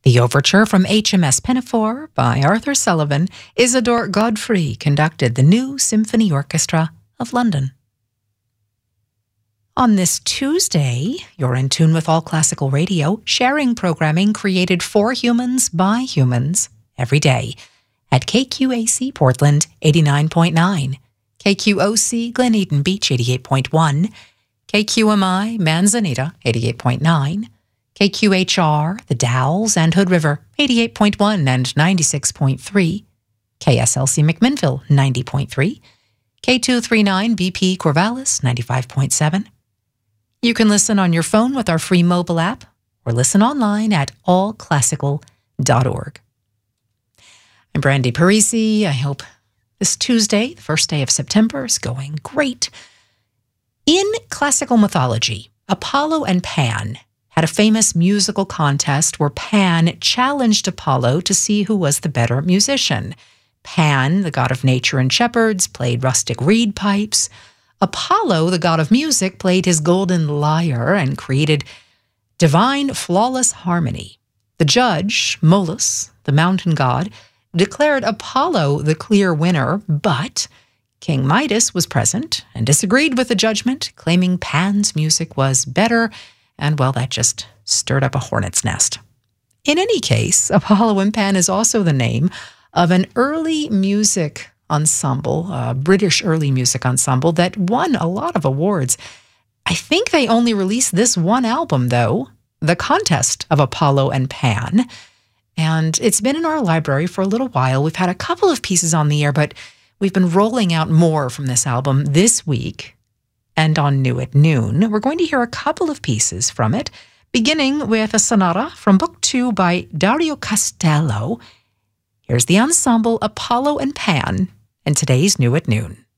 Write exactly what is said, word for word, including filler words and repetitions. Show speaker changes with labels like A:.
A: The overture from H M S Pinafore by Arthur Sullivan, Isidore Godfrey conducted the New Symphony Orchestra of London. On this Tuesday, you're in tune with All Classical Radio, sharing programming created for humans by humans every day at K Q A C Portland eighty-nine point nine, K Q O C Glen Eden Beach eighty-eight point one, K Q M I Manzanita eighty-eight point nine, K Q H R, The Dalles and Hood River, eighty-eight point one and ninety-six point three, K S L C McMinnville, ninety point three, K two thirty-nine B P Corvallis, ninety-five point seven. You can listen on your phone with our free mobile app or listen online at all classical dot org. I'm Brandy Parisi. I hope this Tuesday, the first day of September, is going great. In classical mythology, Apollo and Pan had a famous musical contest where Pan challenged Apollo to see who was the better musician. Pan, the god of nature and shepherds, played rustic reed pipes. Apollo, the god of music, played his golden lyre and created divine, flawless harmony. The judge, Molus, the mountain god, declared Apollo the clear winner, but King Midas was present and disagreed with the judgment, claiming Pan's music was better. And, well, that just stirred up a hornet's nest. In any case, Apollo and Pan is also the name of an early music ensemble, a British early music ensemble that won a lot of awards. I think they only released this one album, though, The Contest of Apollo and Pan. And it's been in our library for a little while. We've had a couple of pieces on the air, but we've been rolling out more from this album this week. And on New at Noon, we're going to hear a couple of pieces from it, beginning with a sonata from Book Two by Dario Castello. Here's the ensemble Apollo and Pan, and today's New at Noon.